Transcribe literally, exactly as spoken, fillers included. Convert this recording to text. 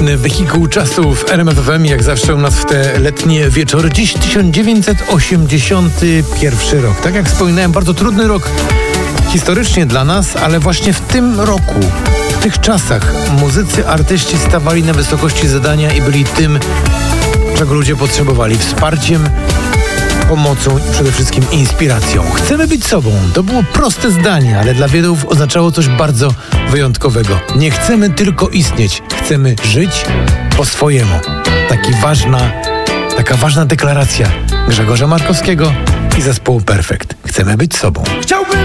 Wehikuł czasu w R M F F M, jak zawsze u nas w te letnie wieczory. Dziś tysiąc dziewięćset osiemdziesiąty pierwszy rok. Tak jak wspominałem, bardzo trudny rok historycznie dla nas, ale właśnie w tym roku, w tych czasach muzycy, artyści stawali na wysokości zadania i byli tym, czego ludzie potrzebowali. Wsparciem, pomocą i przede wszystkim inspiracją. Chcemy być sobą. To było proste zdanie, ale dla wielu oznaczało coś bardzo wyjątkowego. Nie chcemy tylko istnieć. Chcemy żyć po swojemu. Taki ważna, taka ważna deklaracja Grzegorza Markowskiego i zespołu Perfekt. Chcemy być sobą. Chciałbym